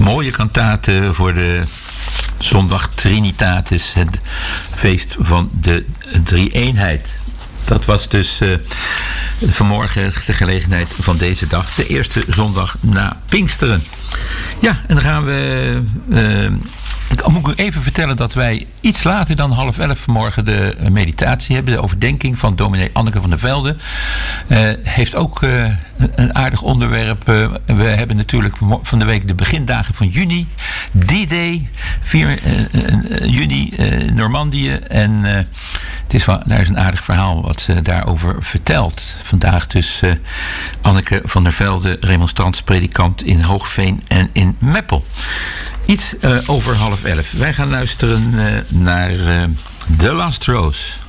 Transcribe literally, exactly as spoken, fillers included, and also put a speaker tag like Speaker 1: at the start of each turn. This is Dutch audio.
Speaker 1: mooie kantate voor de zondag Trinitatis, het feest van de drie-eenheid. Dat was dus uh, vanmorgen de gelegenheid van deze dag, de eerste zondag na Pinksteren. Ja, en dan gaan we... Uh, Ik moet u even vertellen dat wij iets later dan half elf vanmorgen de meditatie hebben. De overdenking van dominee Anneke van der Velde. Uh, heeft ook uh, een aardig onderwerp. Uh, we hebben natuurlijk van de week de begindagen van juni. D-Day, vier juni, uh, Normandië. En uh, het is wel, daar is een aardig verhaal wat ze daarover vertelt. Vandaag dus uh, Anneke van der Velde, remonstrantspredikant in Hoogveen en in Meppel. Iets uh, over half elf. Wij gaan luisteren uh, naar uh, The Last Rose.